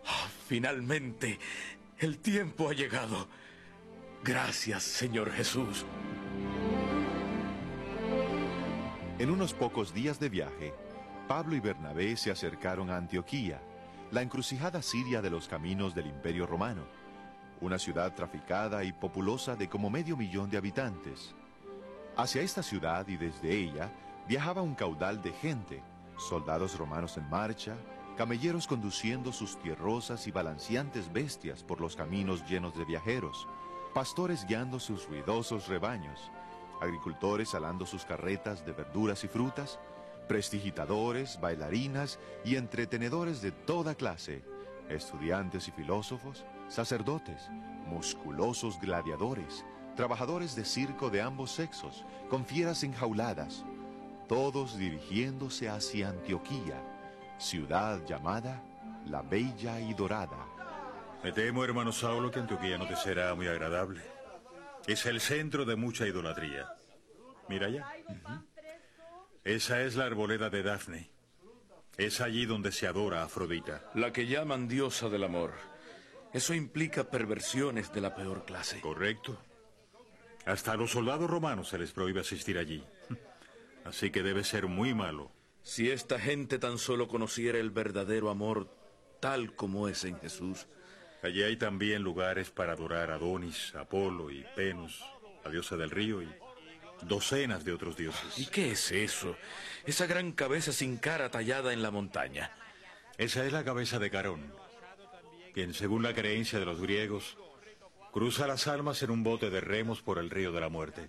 Finalmente, el tiempo ha llegado. Gracias, Señor Jesús. En unos pocos días de viaje, Pablo y Bernabé se acercaron a Antioquía, la encrucijada siria de los caminos del Imperio Romano, una ciudad traficada y populosa de como 500,000 de habitantes. Hacia esta ciudad y desde ella viajaba un caudal de gente, soldados romanos en marcha, camelleros conduciendo sus tierrosas y balanceantes bestias por los caminos llenos de viajeros, pastores guiando sus ruidosos rebaños, agricultores alando sus carretas de verduras y frutas, prestidigitadores, bailarinas y entretenedores de toda clase, estudiantes y filósofos, sacerdotes, musculosos gladiadores, trabajadores de circo de ambos sexos, con fieras enjauladas, todos dirigiéndose hacia Antioquía, ciudad llamada la Bella y Dorada. Me temo, hermano Saulo, que Antioquía no te será muy agradable. Es el centro de mucha idolatría. Mira allá. Esa es la arboleda de Dafne. Es allí donde se adora a Afrodita. La que llaman diosa del amor. Eso implica perversiones de la peor clase. Correcto. Hasta a los soldados romanos se les prohíbe asistir allí. Así que debe ser muy malo. Si esta gente tan solo conociera el verdadero amor tal como es en Jesús. Allí hay también lugares para adorar a Adonis, a Apolo y Venus, la diosa del río, y docenas de otros dioses. ¿Y qué es eso? Esa gran cabeza sin cara tallada en la montaña. Esa es la cabeza de Carón, quien, según la creencia de los griegos, cruza las almas en un bote de remos por el río de la muerte.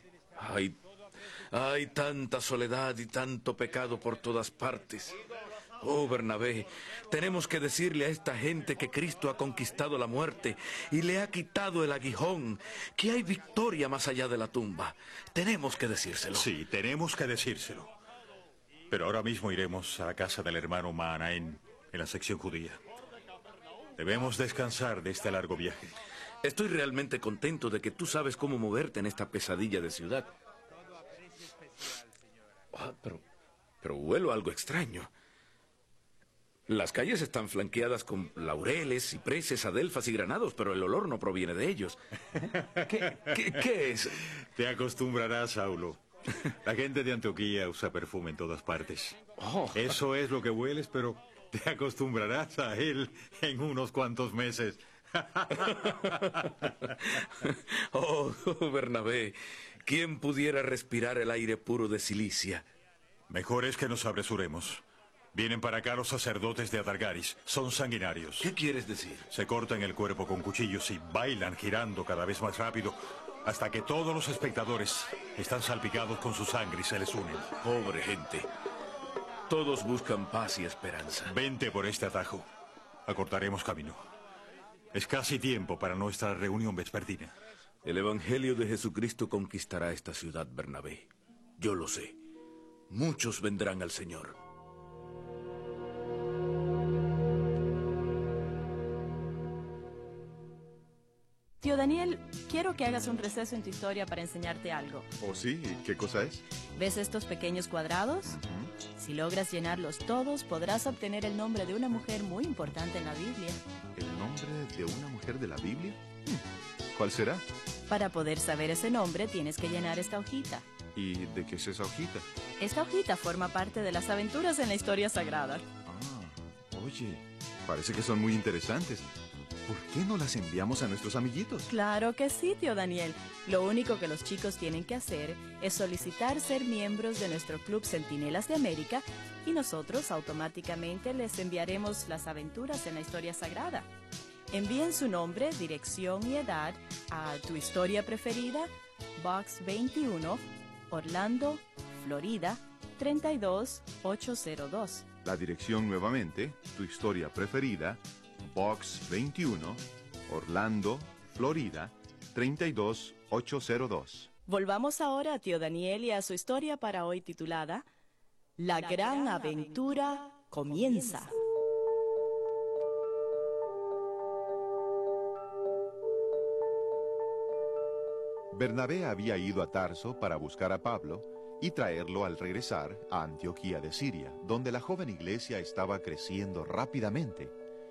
Hay tanta soledad y tanto pecado por todas partes. Oh, Bernabé, tenemos que decirle a esta gente que Cristo ha conquistado la muerte y le ha quitado el aguijón, que hay victoria más allá de la tumba. Tenemos que decírselo. Sí, tenemos que decírselo. Pero ahora mismo iremos a la casa del hermano Mahanaim, en la sección judía. Debemos descansar de este largo viaje. Estoy realmente contento de que tú sabes cómo moverte en esta pesadilla de ciudad. Pero huelo algo extraño. Las calles están flanqueadas con laureles, cipreses, adelfas y granados, pero el olor no proviene de ellos. ¿Qué es? Te acostumbrarás, Saulo. La gente de Antioquía usa perfume en todas partes. Eso es lo que hueles, pero te acostumbrarás a él en unos cuantos meses. Oh, Bernabé, ¿quién pudiera respirar el aire puro de Cilicia? Mejor es que nos apresuremos. Vienen para acá los sacerdotes de Adargaris. Son sanguinarios. ¿Qué quieres decir? Se cortan el cuerpo con cuchillos y bailan girando cada vez más rápido hasta que todos los espectadores están salpicados con su sangre y se les unen. Pobre gente. Todos buscan paz y esperanza. Vente por este atajo. Acortaremos camino. Es casi tiempo para nuestra reunión vespertina. El Evangelio de Jesucristo conquistará esta ciudad, Bernabé. Yo lo sé. Muchos vendrán al Señor. Tío Daniel, quiero que hagas un receso en tu historia para enseñarte algo. ¿Oh, sí? ¿Qué cosa es? ¿Ves estos pequeños cuadrados? Si logras llenarlos todos, podrás obtener el nombre de una mujer muy importante en la Biblia. ¿El nombre de una mujer de la Biblia? ¿Cuál será? Para poder saber ese nombre, tienes que llenar esta hojita. ¿Y de qué es esa hojita? Esta hojita forma parte de las aventuras en la historia sagrada. Oye, parece que son muy interesantes. ¿Por qué no las enviamos a nuestros amiguitos? Claro que sí, tío Daniel. Lo único que los chicos tienen que hacer es solicitar ser miembros de nuestro Club Centinelas de América y nosotros automáticamente les enviaremos las aventuras en la historia sagrada. Envíen su nombre, dirección y edad a Tu Historia Preferida, Box 21, Orlando, Florida, 32802. La dirección nuevamente, Tu Historia Preferida, Box 21, Orlando, Florida, 32802. Volvamos ahora a tío Daniel y a su historia para hoy titulada La gran aventura comienza. Bernabé había ido a Tarso para buscar a Pablo y traerlo al regresar a Antioquía de Siria, donde la joven iglesia estaba creciendo rápidamente.